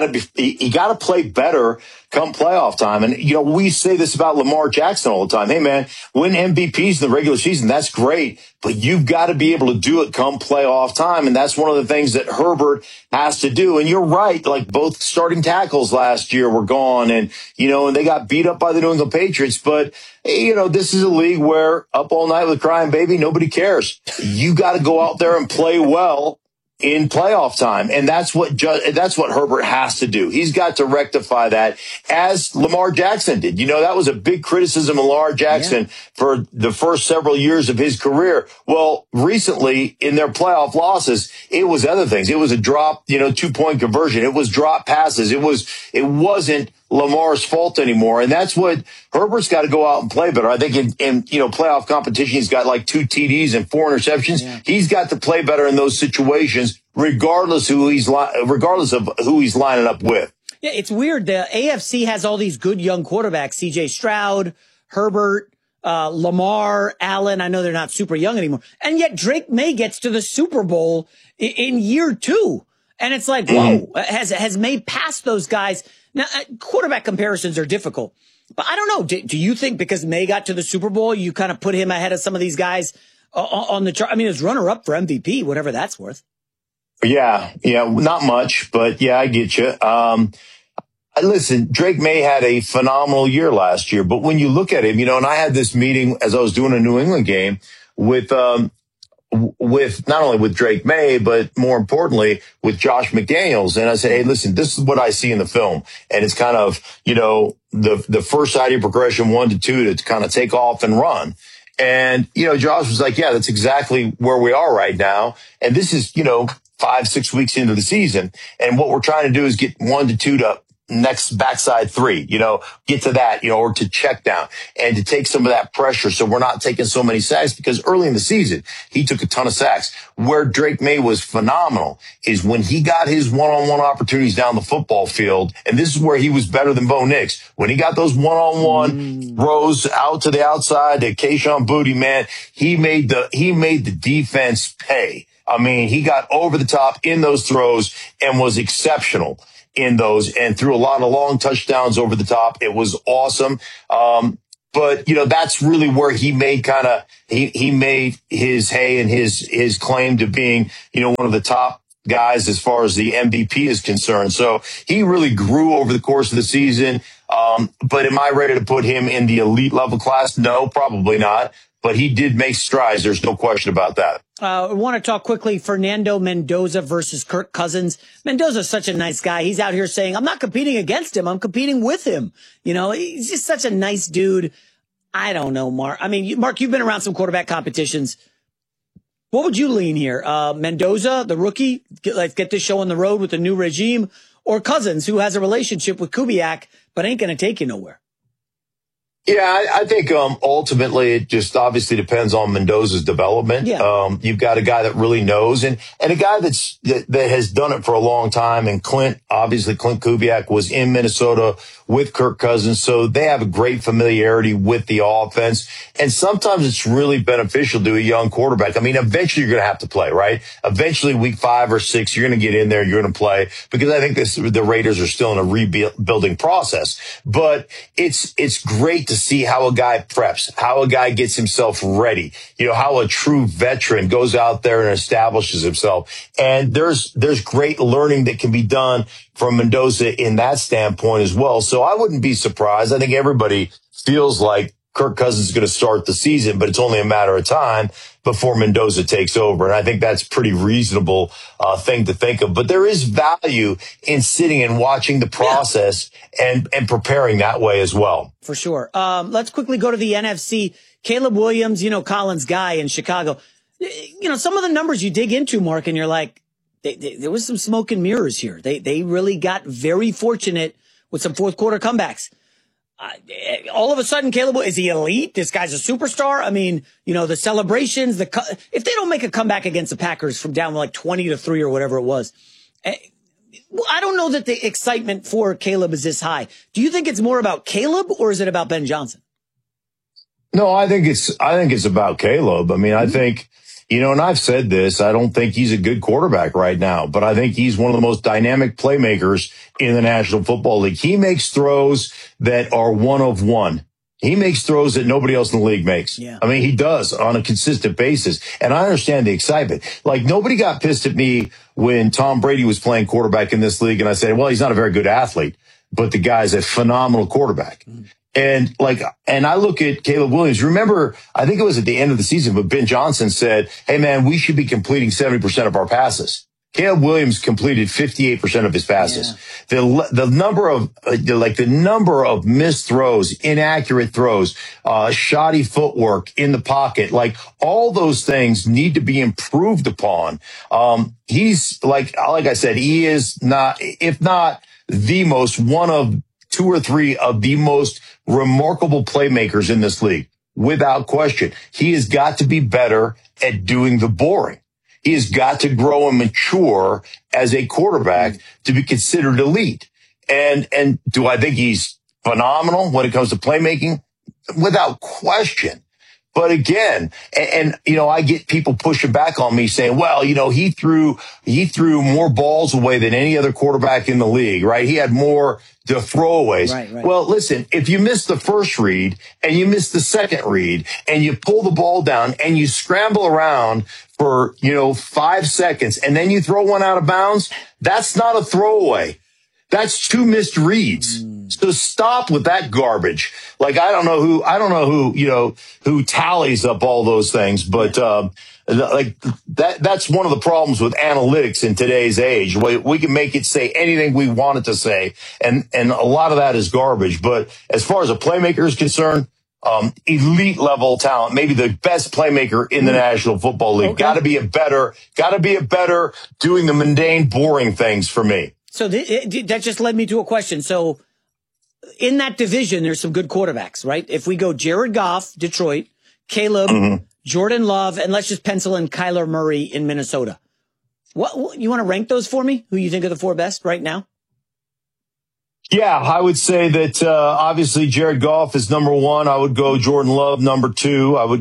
He got to play better come playoff time. And, we say this about Lamar Jackson all the time. Hey, man, win MVPs in the regular season. That's great. But you've got to be able to do it come playoff time. And that's one of the things that Herbert has to do. And you're right. Like both starting tackles last year were gone and, and they got beat up by the New England Patriots. But, this is a league where up all night with crying baby, nobody cares. You got to go out there and play well in playoff time. And that's what Herbert has to do. He's got to rectify that as Lamar Jackson did. That was a big criticism of Lamar Jackson for the first several years of his career. Well, recently in their playoff losses, it was other things. It was a drop, 2-point conversion. It was drop passes. It wasn't Lamar's fault anymore. And that's what Herbert's got to go out and play better. I think in playoff competition, he's got like 2 TDs and 4 interceptions. Yeah. He's got to play better in those situations, regardless of who he's lining up with. Yeah, it's weird. The AFC has all these good young quarterbacks, CJ Stroud, Herbert, Lamar, Allen. I know they're not super young anymore. And yet Drake May gets to the Super Bowl in year 2. And it's like, whoa, has May passed those guys? Now, quarterback comparisons are difficult, but I don't know. Do you think because May got to the Super Bowl, you kind of put him ahead of some of these guys on the chart? I mean, his runner-up for MVP, whatever that's worth. Yeah, not much, but yeah, I get you. Listen, Drake May had a phenomenal year last year, but when you look at him, and I had this meeting as I was doing a New England game with not only with Drake May, but more importantly with Josh McDaniels. And I said, hey, listen, this is what I see in the film. And it's kind of, the first side of your progression 1 to 2 to kind of take off and run. And, Josh was like, yeah, that's exactly where we are right now. And this is, 5-6 weeks into the season. And what we're trying to do is get 1 to 2 to next backside 3, get to that, or to check down and to take some of that pressure. So we're not taking so many sacks because early in the season, he took a ton of sacks. Where Drake May was phenomenal is when he got his one-on-one opportunities down the football field. And this is where he was better than Bo Nix. When he got those one-on-one throws out to the outside to Kayshon Boutte, man, he made the defense pay. I mean, he got over the top in those throws and was exceptional in those and threw a lot of long touchdowns over the top. It was awesome. But, that's really where he made he made his hay and his claim to being, one of the top guys as far as the MVP is concerned. So he really grew over the course of the season. But am I ready to put him in the elite level class? No, probably not. But he did make strides. There's no question about that. I want to talk quickly, Fernando Mendoza versus Kirk Cousins. Mendoza's such a nice guy. He's out here saying, I'm not competing against him. I'm competing with him. He's just such a nice dude. I don't know, Mark. I mean, Mark, you've been around some quarterback competitions. What would you lean here? Mendoza, the rookie, let's get this show on the road with the new regime, or Cousins, who has a relationship with Kubiak, but ain't going to take you nowhere? Yeah, I think ultimately it just obviously depends on Mendoza's development. Yeah. You've got a guy that really knows and a guy that has done it for a long time. And Clint Kubiak was in Minnesota with Kirk Cousins, so they have a great familiarity with the offense. And sometimes it's really beneficial to a young quarterback. I mean, eventually you're going to have to play, right? Eventually, week 5 or 6, you're going to get in there, you're going to play, because I think the Raiders are still in a rebuilding process. But it's great to see how a guy preps, how a guy gets himself ready, how a true veteran goes out there and establishes himself. And there's great learning that can be done from Mendoza in that standpoint as well. So I wouldn't be surprised. I think everybody feels like Kirk Cousins is going to start the season, but it's only a matter of time before Mendoza takes over. And I think that's a pretty reasonable thing to think of. But there is value in sitting and watching the process and preparing that way as well. For sure. Let's quickly go to the NFC. Caleb Williams, Colin's guy in Chicago. Some of the numbers you dig into, Mark, and you're like, there was some smoke and mirrors here. They really got very fortunate with some fourth quarter comebacks. All of a sudden, Caleb, is he elite? This guy's a superstar. I mean, the celebrations, if they don't make a comeback against the Packers from down like 20-3 or whatever it was, I don't know that the excitement for Caleb is this high. Do you think it's more about Caleb or is it about Ben Johnson? No, I think it's about Caleb. I mean, I think, and I've said this, I don't think he's a good quarterback right now, but I think he's one of the most dynamic playmakers in the National Football League. He makes throws that are one of one. He makes throws that nobody else in the league makes. Yeah. I mean, he does on a consistent basis. And I understand the excitement. Like, nobody got pissed at me when Tom Brady was playing quarterback in this league. And I said, well, he's not a very good athlete, but the guy's a phenomenal quarterback. And I look at Caleb Williams. Remember, I think it was at the end of the season, but Ben Johnson said, hey, man, we should be completing 70% of our passes. Caleb Williams completed 58% of his passes. Yeah. The number of missed throws, inaccurate throws, shoddy footwork in the pocket, like all those things need to be improved upon. He's like I said, he is not, if not the most, one of 2 or 3 of the most remarkable playmakers in this league, without question. He has got to be better at doing the boring. He has got to grow and mature as a quarterback to be considered elite. And do I think he's phenomenal when it comes to playmaking? Without question. But again, and I get people pushing back on me saying, well, he threw more balls away than any other quarterback in the league, right? He had more to throwaways. Right. Well, listen, if you miss the first read and you miss the second read and you pull the ball down and you scramble around for, 5 seconds and then you throw one out of bounds, that's not a throwaway. That's 2 missed reads. So stop with that garbage. Like, I don't know who tallies up all those things, but, that's one of the problems with analytics in today's age. We can make it say anything we want it to say. And a lot of that is garbage. But as far as a playmaker is concerned, elite level talent, maybe the best playmaker in the National Football League. Okay. Gotta be a better doing the mundane, boring things for me. So that just led me to a question. So in that division, there's some good quarterbacks, right? If we go Jared Goff, Detroit, Caleb, Jordan Love, and let's just pencil in Kyler Murray in Minnesota. What you want to rank those for me? Who you think are the 4 best right now? Yeah, I would say that obviously Jared Goff is number 1. I would go Jordan Love number 2. I would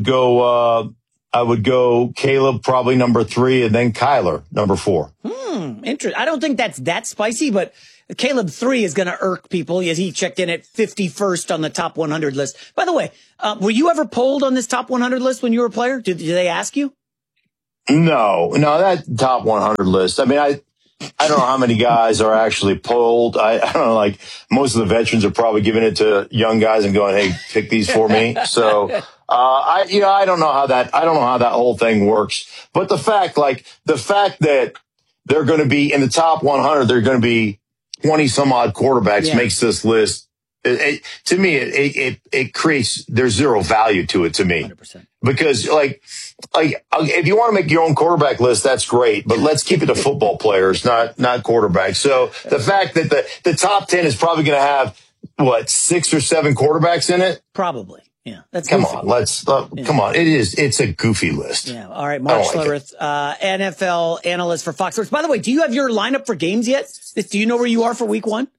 go Caleb probably number 3, and then Kyler number 4. Interesting. I don't think that's that spicy, but Caleb 3 is going to irk people as he checked in at 51st on the top 100 list. By the way, were you ever polled on this top 100 list when you were a player? Did they ask you? No, that top 100 list. I mean, I don't know how many guys are actually polled. I don't know, like most of the veterans are probably giving it to young guys and going, hey, pick these for me. So, I don't know how that whole thing works. But the fact that they're going to be in the top 100, they're going to be 20 some odd quarterbacks makes this list. To me, it creates, there's zero value to it to me. 100%. Because like if you want to make your own quarterback list, that's great, but let's keep it to football players, not quarterbacks. So the fact that the top 10 is probably going to have 6 or 7 quarterbacks in it. Probably. Yeah. That's come goofy. on. Come on. It's a goofy list. Yeah. All right. Mark Schlereth, NFL analyst for Fox Sports. By the way, do you have your lineup for games yet? Do you know where you are for week 1?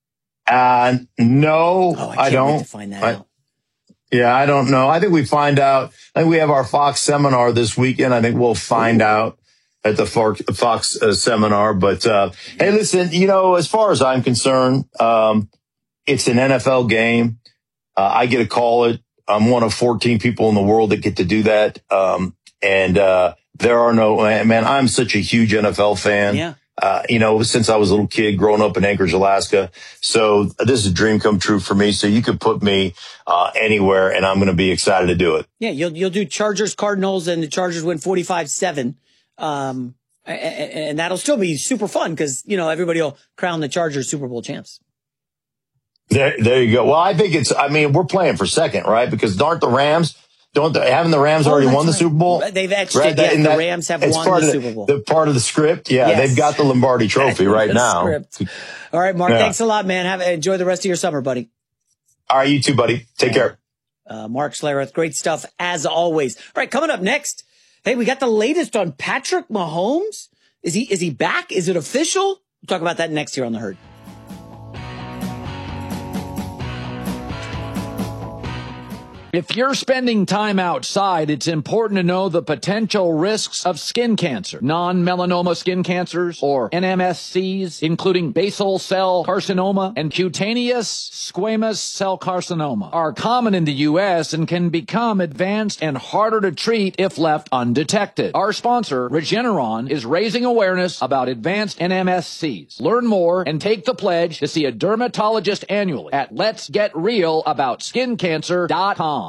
No, I don't. Wait to find that out. Yeah, I don't know. I think we find out. I think we have our Fox seminar this weekend. I think we'll find out at the Fox seminar. But hey, listen, as far as I'm concerned, it's an NFL game. I get to call it. I'm one of 14 people in the world that get to do that. And there are no, man, I'm such a huge NFL fan. Yeah. Since I was a little kid growing up in Anchorage, Alaska. So this is a dream come true for me. So you could put me anywhere and I'm going to be excited to do it. Yeah, you'll do Chargers, Cardinals, and the Chargers win 45-7. And that'll still be super fun because, everybody will crown the Chargers Super Bowl champs. There you go. Well, I think we're playing for second, right? Because haven't the Rams already won the Super Bowl? They've actually, right? The Rams have won the Super Bowl. The part of the script. Yeah, yes. They've got the Lombardi Trophy right now. Script. All right, Mark, thanks a lot, man. Enjoy the rest of your summer, buddy. All right, you too, buddy. Take care. Mark Schlereth, great stuff as always. All right, coming up next. Hey, we got the latest on Patrick Mahomes. Is he back? Is it official? We'll talk about that next here on The Herd. If you're spending time outside, it's important to know the potential risks of skin cancer. Non-melanoma skin cancers, or NMSCs, including basal cell carcinoma and cutaneous squamous cell carcinoma, are common in the U.S. and can become advanced and harder to treat if left undetected. Our sponsor, Regeneron, is raising awareness about advanced NMSCs. Learn more and take the pledge to see a dermatologist annually at letsgetrealaboutSkinCancer.com.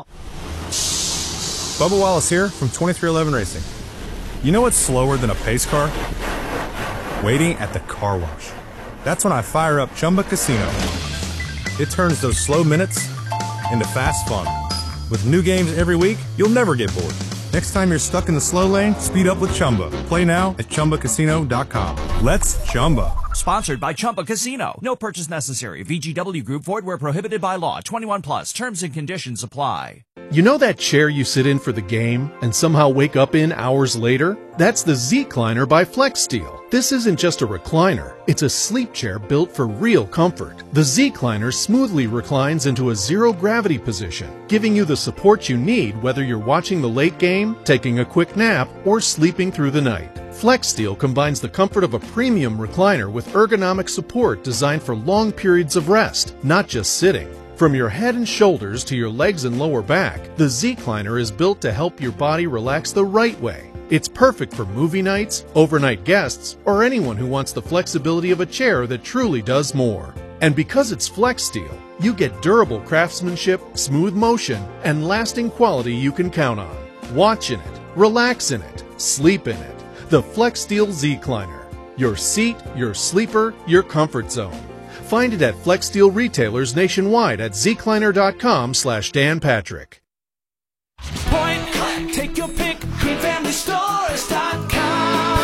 Bubba Wallace here from 2311 Racing. You know what's slower than a pace car? Waiting at the car wash. That's when I fire up Chumba Casino. It turns those slow minutes into fast fun. With new games every week, you'll never get bored. Next time you're stuck in the slow lane, speed up with Chumba. Play now at ChumbaCasino.com. Let's Chumba. Sponsored by Chumba Casino. No purchase necessary. VGW Group. Void where prohibited by law. 21 plus. Terms and conditions apply. You know that chair you sit in for the game and somehow wake up in hours later? That's the Z-Cliner by FlexSteel. This isn't just a recliner. It's a sleep chair built for real comfort. The Z-Cliner smoothly reclines into a zero-gravity position, giving you the support you need whether you're watching the late game, taking a quick nap, or sleeping through the night. FlexSteel combines the comfort of a premium recliner with ergonomic support designed for long periods of rest, not just sitting. From your head and shoulders to your legs and lower back, the Z-Cliner is built to help your body relax the right way. It's perfect for movie nights, overnight guests, or anyone who wants the flexibility of a chair that truly does more. And because it's FlexSteel, you get durable craftsmanship, smooth motion, and lasting quality you can count on. Watch in it, relax in it, sleep in it. The FlexSteel Z-Cliner. Your seat, your sleeper, your comfort zone. Find it at FlexSteel retailers nationwide at zcliner.com/Dan Patrick. Point, take your pick, GreenFamilyStores.com.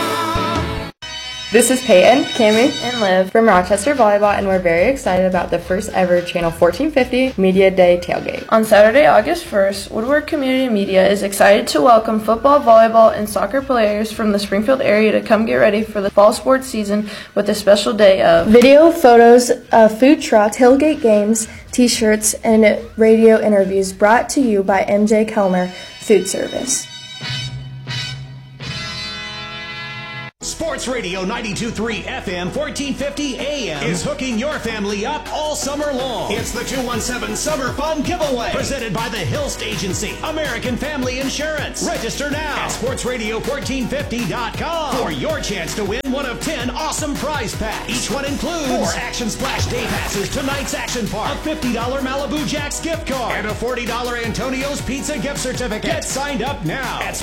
This is Peyton, Cammie, and Liv from Rochester Volleyball, and we're very excited about the first ever Channel 1450 Media Day tailgate. On Saturday, August 1st, Woodward Community Media is excited to welcome football, volleyball, and soccer players from the Springfield area to come get ready for the fall sports season with a special day of video, photos, food truck, tailgate games, t-shirts, and radio interviews brought to you by MJ Kellner Food Service. Sports Sports Radio 92.3 FM, 1450 AM is hooking your family up all summer long. It's the 217 Summer Fun Giveaway, presented by the Hilst Agency, American Family Insurance. Register now at sportsradio1450.com for your chance to win one of 10 awesome prize packs. Each one includes 4 Action Splash Day Passes to Night's Action Park, a $50 Malibu Jack's gift card, and a $40 Antonio's Pizza gift certificate. Get signed up now at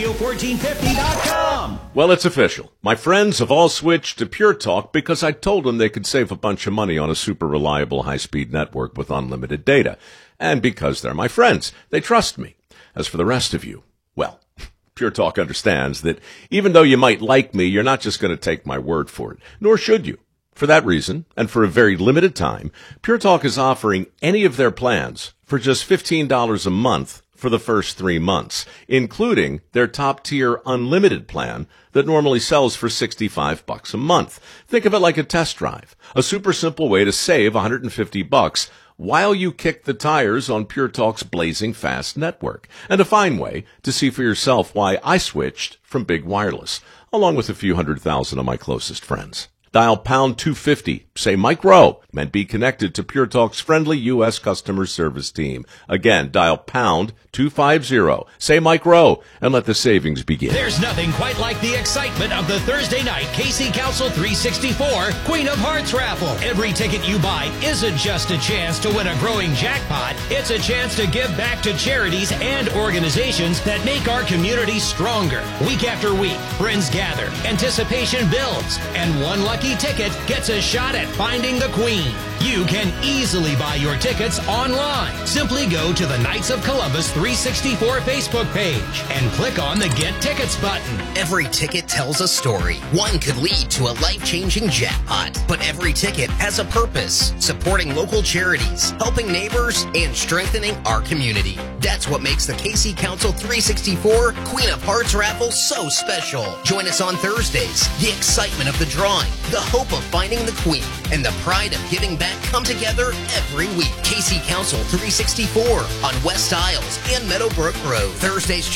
sportsradio1450.com. Well, it's official. My friends have all switched to Pure Talk because I told them they could save a bunch of money on a super reliable high-speed network with unlimited data. And because they're my friends, they trust me. As for the rest of you, well, Pure Talk understands that even though you might like me, you're not just going to take my word for it, nor should you. For that reason, and for a very limited time, Pure Talk is offering any of their plans for just $15 a month for the first 3 months, including their top-tier unlimited plan that normally sells for $65 a month. Think of it like a test drive, a super simple way to save $150 while you kick the tires on Pure Talk's blazing fast network, and a fine way to see for yourself why I switched from big wireless, along with a few 100,000 of my closest friends. Dial pound 250, say Mike Rowe, and be connected to Pure Talk's friendly U.S. customer service team. Again, dial pound 250, say Mike Rowe, and let the savings begin. There's nothing quite like the excitement of the Thursday night KC Council 364 Queen of Hearts raffle. Every ticket you buy isn't just a chance to win a growing jackpot. It's a chance to give back to charities and organizations that make our community stronger. Week after week, friends gather, anticipation builds, and one lucky ticket gets a shot at finding the Queen. You can easily buy your tickets online. Simply go to the Knights of Columbus 364 Facebook page and click on the Get Tickets button. Every ticket tells a story. One could lead to a life-changing jackpot, but every ticket has a purpose: supporting local charities, helping neighbors, and strengthening our community. That's what makes the KC Council 364 Queen of Hearts raffle so special. Join us on Thursdays. The excitement of the drawing, the hope of finding the Queen, and the pride of giving back come together every week. KC Council 364 on West Isles and Meadowbrook Road. Thursdays